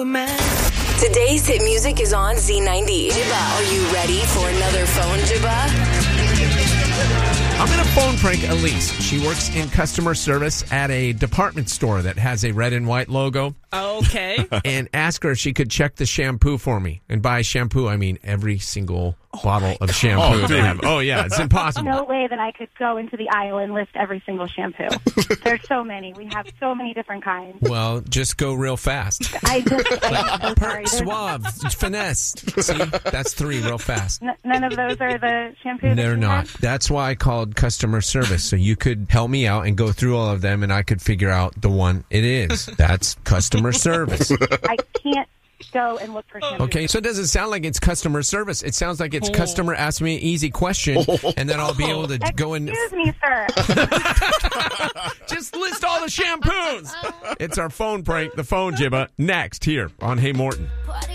Today's hit music is on Z90. Jibba, are you ready for another phone Jibba? I'm going to phone prank Elise. She works in customer service at a department store that has a red and white logo. Okay. And ask her if she could check the shampoo for me. And by shampoo, I mean every single bottle of shampoo they have. Oh, yeah, it's impossible. No way that I could go into the aisle and list every single shampoo. There's so many. We have so many different kinds. Well, just go real fast. I'm so sorry. Pert, suave, finesse. See, that's 3 real fast. None of those are the shampoos? They're that you not. have? That's why I called customer service, so you could help me out and go through all of them, and I could figure out the one it is. That's customer service. I can't go and look for shampoo. Okay, so it doesn't sound like it's customer service. It sounds like it's customer ask me an easy question, and then I'll be able to go and Excuse me, sir. just list all the shampoos. It's our phone prank, the phone Jibba, next here on Hey Morton.